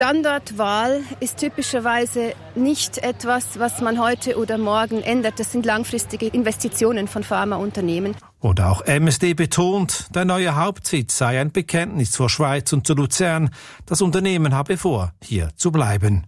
Standortwahl ist typischerweise nicht etwas, was man heute oder morgen ändert. Das sind langfristige Investitionen von Pharmaunternehmen. Oder auch MSD betont, der neue Hauptsitz sei ein Bekenntnis zur Schweiz und zu Luzern. Das Unternehmen habe vor, hier zu bleiben.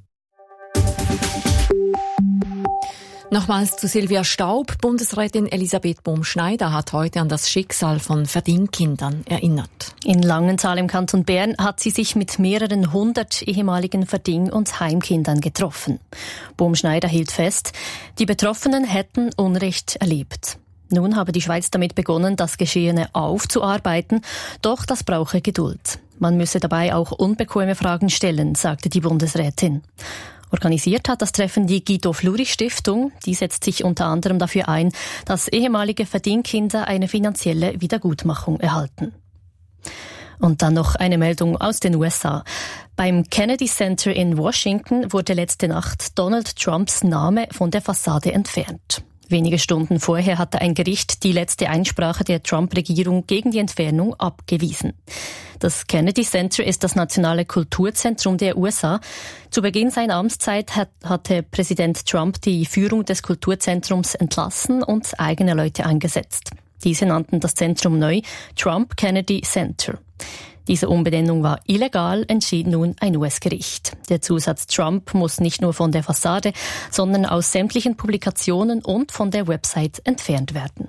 Nochmals zu Silvia Staub. Bundesrätin Elisabeth Bohm-Schneider hat heute an das Schicksal von Verdingkindern erinnert. In Langenthal im Kanton Bern hat sie sich mit mehreren 100 ehemaligen Verding- und Heimkindern getroffen. Bohm-Schneider hielt fest, die Betroffenen hätten Unrecht erlebt. Nun habe die Schweiz damit begonnen, das Geschehene aufzuarbeiten, doch das brauche Geduld. Man müsse dabei auch unbequeme Fragen stellen, sagte die Bundesrätin. Organisiert hat das Treffen die Guido-Fluri-Stiftung. Die setzt sich unter anderem dafür ein, dass ehemalige Verdingkinder eine finanzielle Wiedergutmachung erhalten. Und dann noch eine Meldung aus den USA. Beim Kennedy Center in Washington wurde letzte Nacht Donald Trumps Name von der Fassade entfernt. Wenige Stunden vorher hatte ein Gericht die letzte Einsprache der Trump-Regierung gegen die Entfernung abgewiesen. Das Kennedy Center ist das nationale Kulturzentrum der USA. Zu Beginn seiner Amtszeit hatte Präsident Trump die Führung des Kulturzentrums entlassen und eigene Leute eingesetzt. Diese nannten das Zentrum neu Trump Kennedy Center. Diese Umbenennung war illegal, entschied nun ein US-Gericht. Der Zusatz Trump muss nicht nur von der Fassade, sondern aus sämtlichen Publikationen und von der Website entfernt werden.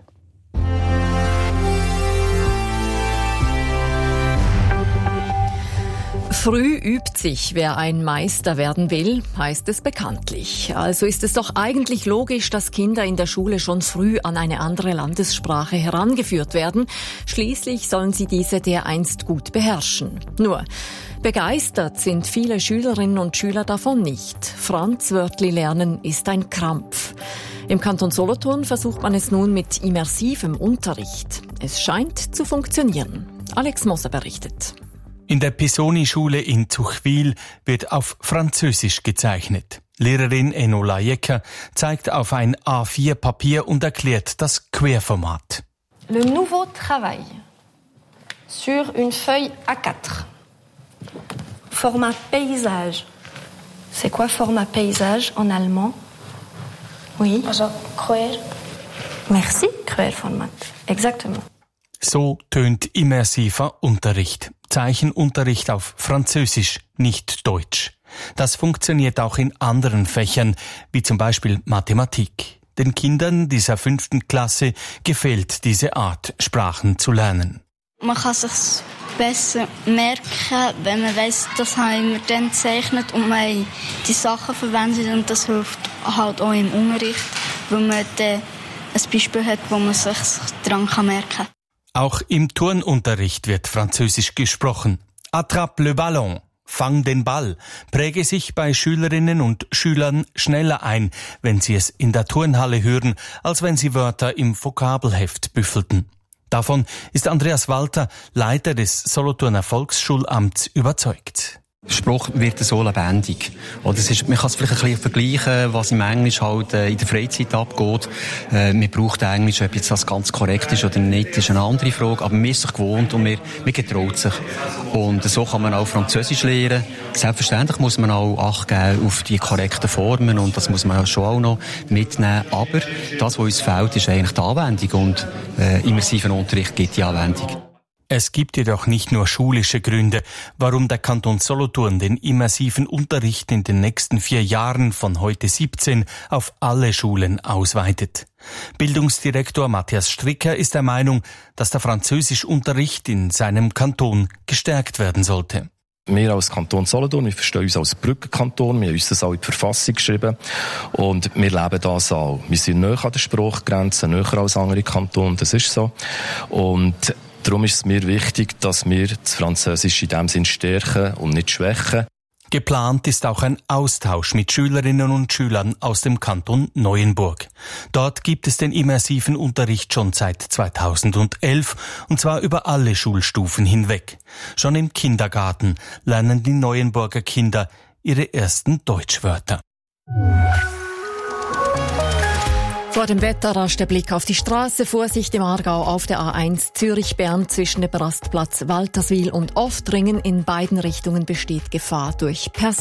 Früh übt sich, wer ein Meister werden will, heißt es bekanntlich. Also ist es doch eigentlich logisch, dass Kinder in der Schule schon früh an eine andere Landessprache herangeführt werden. Schließlich sollen sie diese dereinst gut beherrschen. Nur, begeistert sind viele Schülerinnen und Schüler davon nicht. Franzwörtli lernen ist ein Krampf. Im Kanton Solothurn versucht man es nun mit immersivem Unterricht. Es scheint zu funktionieren. Alex Moser berichtet. In der Pisoni-Schule in Zuchwil wird auf Französisch gezeichnet. Lehrerin Enola Jecker zeigt auf ein A4-Papier und erklärt das Querformat. Le nouveau travail sur une feuille A4. Format paysage. C'est quoi format paysage en allemand? Oui. Also quer. Merci, Querformat. Exactement. So tönt immersiver Unterricht. Zeichenunterricht auf Französisch, nicht Deutsch. Das funktioniert auch in anderen Fächern, wie zum Beispiel Mathematik. Den Kindern dieser 5. Klasse gefällt diese Art, Sprachen zu lernen. Man kann sich besser merken, wenn man weiss, das haben wir dann gezeichnet und man haben die Sachen verwendet und das hilft halt auch im Unterricht, weil man dann ein Beispiel hat, wo man sich daran merken kann. Auch im Turnunterricht wird Französisch gesprochen. Attrape le ballon, fang den Ball, präge sich bei Schülerinnen und Schülern schneller ein, wenn sie es in der Turnhalle hören, als wenn sie Wörter im Vokabelheft büffelten. Davon ist Andreas Walter, Leiter des Solothurner Volksschulamts, überzeugt. Spruch wird so lebendig. Oder man kann es vielleicht ein bisschen vergleichen, was im Englisch halt in der Freizeit abgeht. Man braucht Englisch, ob jetzt das ganz korrekt ist oder nicht, ist eine andere Frage. Aber man ist sich gewohnt und man getraut sich. Und so kann man auch Französisch lernen. Selbstverständlich muss man auch Acht geben auf die korrekten Formen und das muss man schon auch noch mitnehmen. Aber das, was uns fehlt, ist eigentlich die Anwendung und immersiven Unterricht gibt die Anwendung. Es gibt jedoch nicht nur schulische Gründe, warum der Kanton Solothurn den immersiven Unterricht in den nächsten 4 Jahren von heute 17 auf alle Schulen ausweitet. Bildungsdirektor Matthias Stricker ist der Meinung, dass der Französischunterricht in seinem Kanton gestärkt werden sollte. Wir als Kanton Solothurn, wir verstehen uns als Brückenkanton, wir haben uns das auch in die Verfassung geschrieben und wir leben das auch. Wir sind näher an der Sprachgrenze, näher als andere Kantone, das ist so. Und darum ist es mir wichtig, dass wir das Französische in dem Sinn stärken und nicht schwächen. Geplant ist auch ein Austausch mit Schülerinnen und Schülern aus dem Kanton Neuenburg. Dort gibt es den immersiven Unterricht schon seit 2011 und zwar über alle Schulstufen hinweg. Schon im Kindergarten lernen die Neuenburger Kinder ihre ersten Deutschwörter. Vor dem Wetter rasch der Blick auf die Straße. Vorsicht im Aargau auf der A1 Zürich-Bern zwischen dem Rastplatz Walterswil und Oftringen. In beiden Richtungen besteht Gefahr durch